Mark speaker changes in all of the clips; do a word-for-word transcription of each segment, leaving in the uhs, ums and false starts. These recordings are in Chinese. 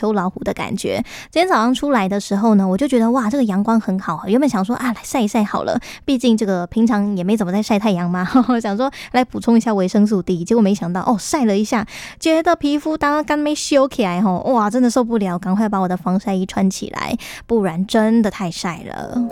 Speaker 1: 秋老虎的感觉。今天早上出来的时候呢，我就觉得哇，这个阳光很好，原本想说啊，来晒一晒好了，毕竟这个平常也没怎么在晒太阳嘛，想说来补充一下维生素 D， 结果没想到哦，晒了一下，觉得皮肤当刚没修起来吼，哇，真的受不了，赶快把我的防晒衣穿起来，不然真的太晒了。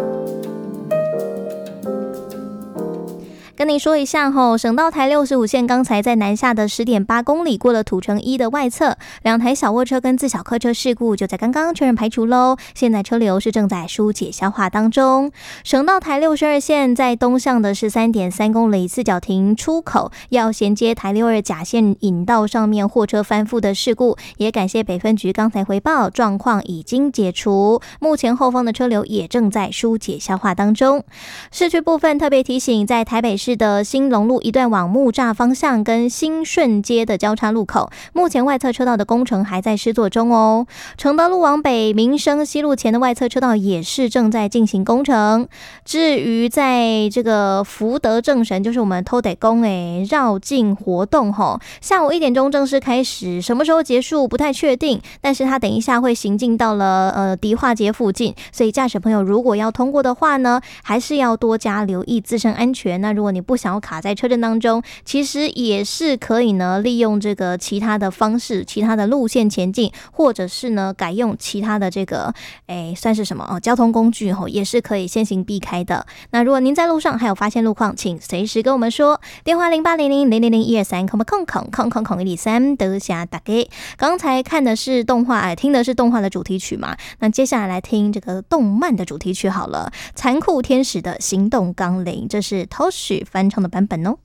Speaker 1: 跟你说一下吼，省道台六十五线刚才在南下的 十点八公里过了土城一的外侧，两台小货车跟自小客车事故就在刚刚确认排除咯，现在车流是正在疏解消化当中。省道台六十二线在东向的 十三点三公里四角亭出口要衔接台六二甲线引道上面货车翻覆的事故，也感谢北分局刚才回报状况已经解除，目前后方的车流也正在疏解消化当中。市区部分特别提醒，在台北市的新隆路一段往木栅方向跟新顺街的交叉路口，目前外侧车道的工程还在施作中哦。承德路往北民生西路前的外侧车道也是正在进行工程。至于在这个福德正神，就是我们偷得宫诶绕境活动吼，下午一点钟正式开始，什么时候结束不太确定，但是它等一下会行进到了呃迪化街附近，所以驾驶朋友如果要通过的话呢，还是要多加留意自身安全。那如果你不想要卡在车阵当中，其实也是可以呢利用这个其他的方式，其他的路线前进，或者是呢改用其他的这个诶算是什么哦交通工具吼，也是可以先行避开的。那如果您在路上还有发现路况，请随时跟我们说，电话零八零零零零零一二三空空空空空空一零三得下打给。刚才看的是动画，听的是动画的主题曲嘛，那接下来来听这个动漫的主题曲好了，残酷天使的行动纲领，这是 Toshi 翻唱的版本哦。